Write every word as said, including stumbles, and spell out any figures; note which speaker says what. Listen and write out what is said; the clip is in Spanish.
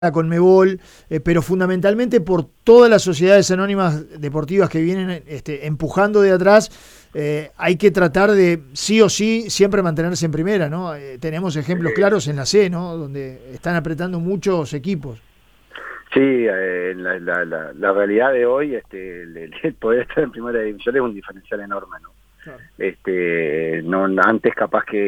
Speaker 1: la Conmebol, eh, pero fundamentalmente por todas las sociedades anónimas deportivas que vienen este, empujando de atrás, eh, hay que tratar de, sí o sí, siempre mantenerse en primera, ¿no? Eh, tenemos ejemplos
Speaker 2: Eh,
Speaker 1: claros en la C, ¿no? Donde están apretando muchos equipos.
Speaker 2: sí, eh, la, la, la, la realidad de hoy, este, el, el poder estar en primera división es un diferencial enorme, ¿no?
Speaker 1: Claro.
Speaker 2: Este, no, antes capaz que